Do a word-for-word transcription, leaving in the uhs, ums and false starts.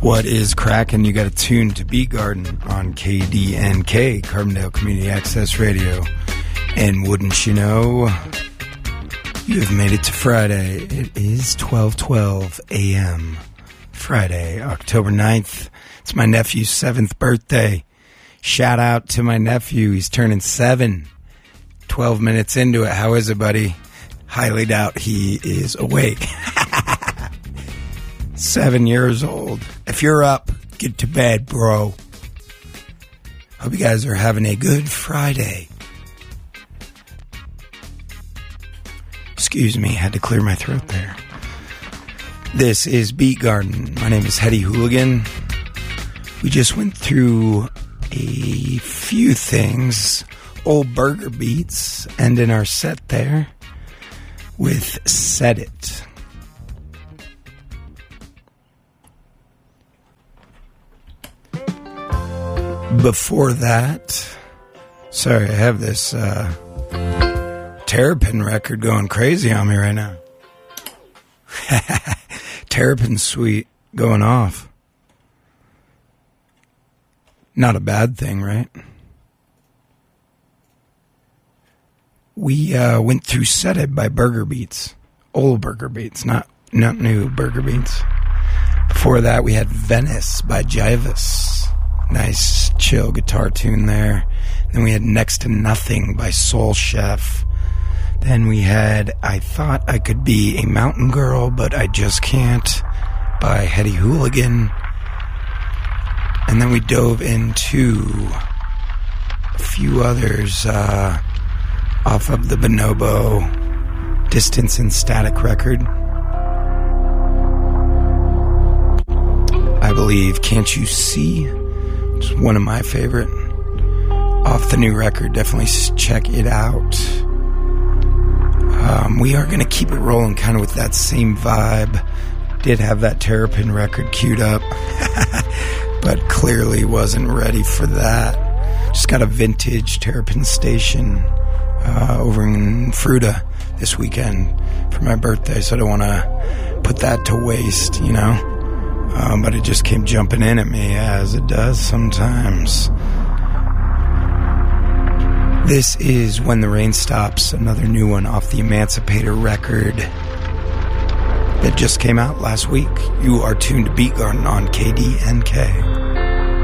What is cracking? You got a tune to Beat Garden on K D N K, Carbondale Community Access Radio. And wouldn't you know, you have made it to Friday. It is twelve twelve a.m. Friday, October ninth. It's my nephew's seventh birthday. Shout out to my nephew. He's turning seven. twelve minutes into it. How is it, buddy? Highly doubt he is awake. Seven years old. If you're up, get to bed, bro. Hope you guys are having a good Friday. Excuse me, had to clear my throat there. This is Beat Garden. My name is Hetty Hooligan. We just went through a few things. Old Burger Beats, ending our set there with Set It. Before that, sorry, I have this uh, Terrapin record going crazy on me right now. Terrapin Suite going off. Not a bad thing, right? We uh, went through Set It by Burger Beats. Old Burger Beats, not, not new Burger Beats. Before that, we had Venice by Jivas. Nice, chill guitar tune there. Then we had Next to Nothing by Soul Chef. Then we had I Thought I Could Be a Mountain Girl, But I Just Can't by Hetty Hooligan. And then we dove into a few others uh, off of the Bonobo Distance and Static record. I believe Can't You See? It's one of my favorite. Off the new record, definitely check it out. Um, we are going to keep it rolling kind of with that same vibe. Did have that Terrapin record queued up, but clearly wasn't ready for that. Just got a vintage Terrapin station uh, over in Fruta this weekend for my birthday, so I don't want to put that to waste, you know? Um, but it just came jumping in at me, as it does sometimes. This is When the Rain Stops, another new one off the Emancipator record that just came out last week. You are tuned to Beat Garden on K D N K.